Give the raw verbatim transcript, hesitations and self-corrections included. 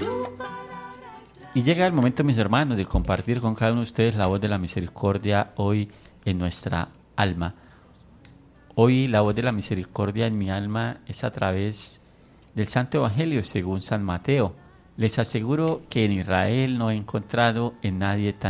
Y llega el momento, mis hermanos, de compartir con cada uno de ustedes la voz de la misericordia hoy en nuestra alma. Hoy la voz de la misericordia en mi alma es a través del Santo Evangelio según San Mateo. Les aseguro que en Israel no he encontrado en nadie tan